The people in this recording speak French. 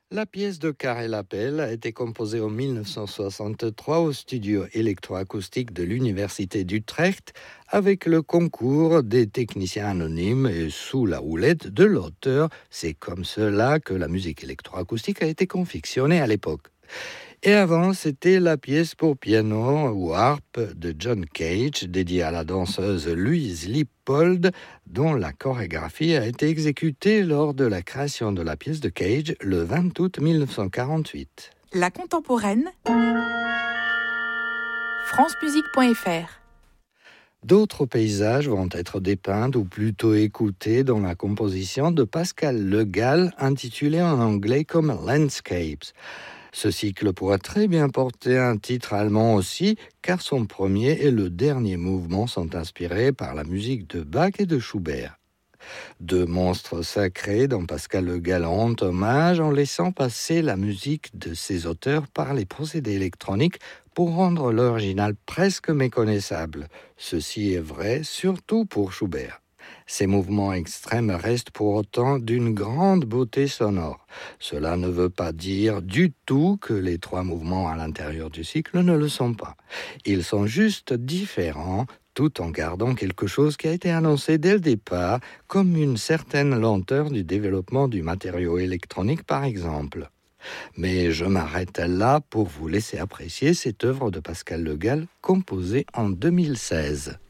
La pièce de Karel Appel a été composée en 1963 au studio électroacoustique de l'Université d'Utrecht avec le concours des techniciens anonymes et sous la houlette de l'auteur. C'est comme cela que la musique électroacoustique a été confectionnée à l'époque. Et avant, c'était la pièce pour piano ou harpe de John Cage, dédiée à la danseuse Louise Lippold, dont la chorégraphie a été exécutée lors de la création de la pièce de Cage le 20 août 1948. La contemporaine, francemusique.fr. D'autres paysages vont être dépeints ou plutôt écoutés dans la composition de Pascal Le Gall, intitulée en anglais comme Landscapes. Ce cycle pourrait très bien porter un titre allemand aussi, car son premier et le dernier mouvement sont inspirés par la musique de Bach et de Schubert. Deux monstres sacrés dont Pascal Le Gall rend hommage en laissant passer la musique de ses auteurs par les procédés électroniques pour rendre l'original presque méconnaissable. Ceci est vrai surtout pour Schubert. Ces mouvements extrêmes restent pour autant d'une grande beauté sonore. Cela ne veut pas dire du tout que les trois mouvements à l'intérieur du cycle ne le sont pas. Ils sont juste différents, tout en gardant quelque chose qui a été annoncé dès le départ, comme une certaine lenteur du développement du matériau électronique par exemple. Mais je m'arrête là pour vous laisser apprécier cette œuvre de Pascal Le Gall, composée en 2016.